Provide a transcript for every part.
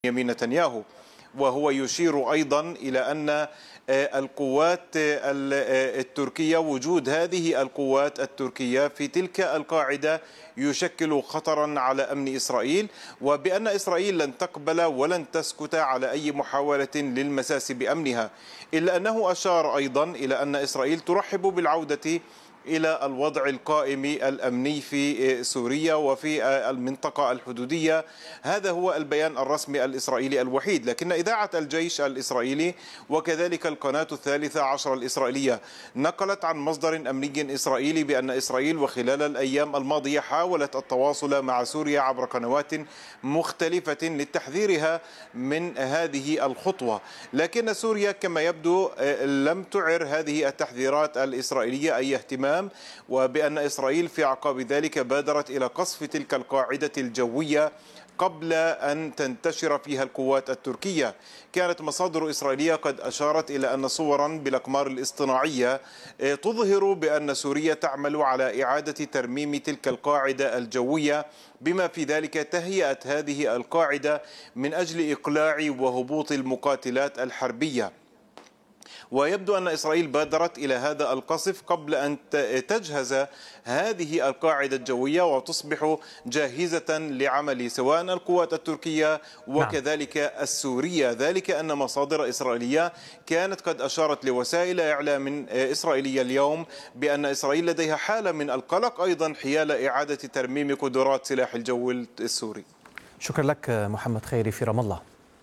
بنيامين نتنياهو. وهو يشير أيضا إلى أن القوات التركية، وجود هذه القوات التركية في تلك القاعدة يشكل خطرا على أمن إسرائيل، وبأن إسرائيل لن تقبل ولن تسكت على أي محاولة للمساس بأمنها. إلا أنه أشار أيضا إلى أن إسرائيل ترحب بالعودة إلى الوضع القائم الأمني في سوريا وفي المنطقة الحدودية. هذا هو البيان الرسمي الإسرائيلي الوحيد، لكن إذاعة الجيش الإسرائيلي وكذلك القناة 13 الإسرائيلية نقلت عن مصدر أمني إسرائيلي بأن إسرائيل وخلال الأيام الماضية حاولت التواصل مع سوريا عبر قنوات مختلفة لتحذيرها من هذه الخطوة، لكن سوريا كما يبدو لم تعر هذه التحذيرات الإسرائيلية أي اهتمام، وبأن إسرائيل في أعقاب ذلك بادرت إلى قصف تلك القاعدة الجوية قبل أن تنتشر فيها القوات التركية. كانت مصادر إسرائيلية قد أشارت إلى أن صورا بالأقمار الاصطناعية تظهر بأن سوريا تعمل على إعادة ترميم تلك القاعدة الجوية، بما في ذلك تهيئة هذه القاعدة من أجل إقلاع وهبوط المقاتلات الحربية. ويبدو أن إسرائيل بادرت إلى هذا القصف قبل أن تجهز هذه القاعدة الجوية وتصبح جاهزة لعمل سواء القوات التركية وكذلك السورية. ذلك أن مصادر إسرائيلية كانت قد أشارت لوسائل إعلام إسرائيلية اليوم بأن إسرائيل لديها حالة من القلق أيضا حيال إعادة ترميم قدرات سلاح الجو السوري. شكرا لك محمد خيري في رام الله.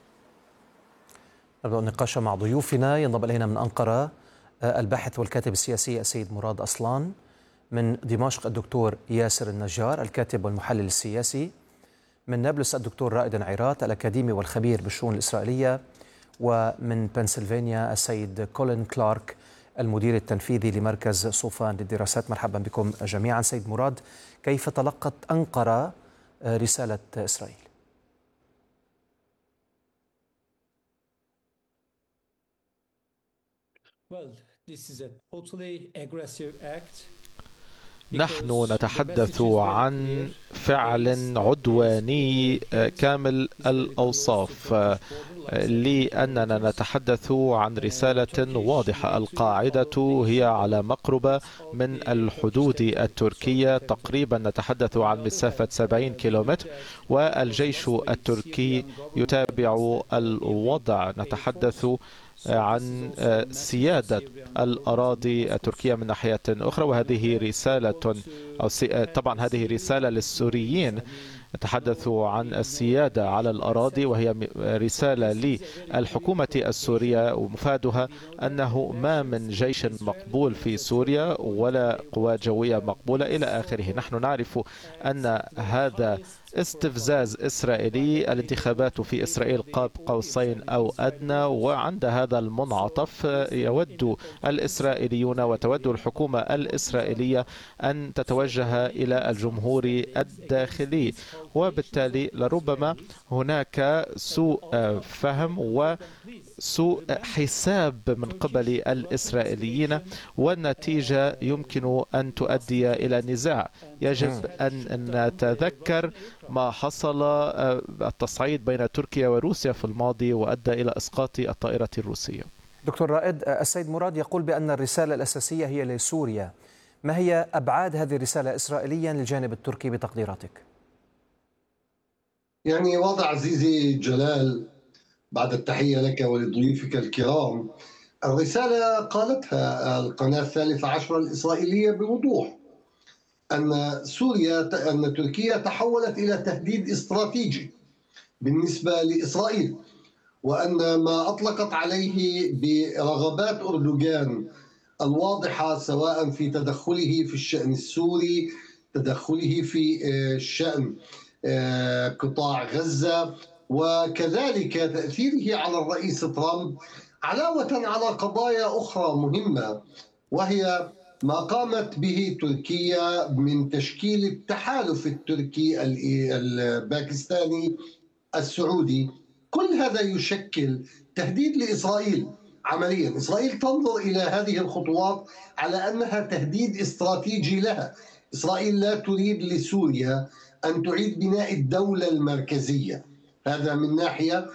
نبدأ النقاش مع ضيوفنا. ينضم إلينا من أنقرة الباحث والكاتب السياسي السيد مراد أصلان، من دمشق الدكتور ياسر النجار الكاتب والمحلل السياسي، من نابلس الدكتور رائد عيرات الأكاديمي والخبير بالشؤون الإسرائيلية، ومن بنسلفانيا السيد كولين كلارك المدير التنفيذي لمركز صوفان للدراسات. مرحبا بكم جميعا. سيد مراد، كيف تلقت أنقرة رسالة إسرائيل؟ نحن نتحدث عن فعل عدواني كامل الأوصاف، لأننا نتحدث عن رسالة واضحة. القاعدة هي على مقربة من الحدود التركية، تقريبا نتحدث عن مسافة 70 كيلومتر، والجيش التركي يتابع الوضع. نتحدث عن سيادة الأراضي التركية من ناحية أخرى، وهذه رسالة طبعا هذه رسالة للسوريين. نتحدث عن السيادة على الأراضي، وهي رسالة للحكومة السورية، ومفادها أنه ما من جيش مقبول في سوريا ولا قوات جوية مقبولة إلى آخره. نحن نعرف أن هذا استفزاز إسرائيلي. الانتخابات في إسرائيل قاب قوسين أو أدنى، وعند هذا المنعطف يود الإسرائيليون وتود الحكومة الإسرائيلية أن تتوجه إلى الجمهور الداخلي، وبالتالي لربما هناك سوء فهم وسوء حساب من قبل الإسرائيليين، والنتيجة يمكن أن تؤدي إلى نزاع. يجب أن نتذكر ما حصل التصعيد بين تركيا وروسيا في الماضي وأدى إلى إسقاط الطائرة الروسية. دكتور رائد، السيد مراد يقول بأن الرسالة الأساسية هي لسوريا. ما هي أبعاد هذه الرسالة إسرائيليا للجانب التركي بتقديراتك؟ يعني واضح عزيزي جلال، بعد التحية لك ولضيوفك الكرام، الرسالة قالتها القناة 13 الإسرائيلية بوضوح، أن تركيا تحولت إلى تهديد استراتيجي بالنسبة لإسرائيل، وأن ما أطلقت عليه برغبات أردوغان الواضحة، سواء في تدخله في الشأن السوري، تدخله في شأن قطاع غزة، وكذلك تأثيره على الرئيس ترامب، علاوة على قضايا أخرى مهمة، وهي ما قامت به تركيا من تشكيل التحالف التركي الباكستاني السعودي. كل هذا يشكل تهديد لإسرائيل. عمليا إسرائيل تنظر إلى هذه الخطوات على أنها تهديد استراتيجي لها. إسرائيل لا تريد لسوريا أن تعيد بناء الدولة المركزية، هذا من ناحية.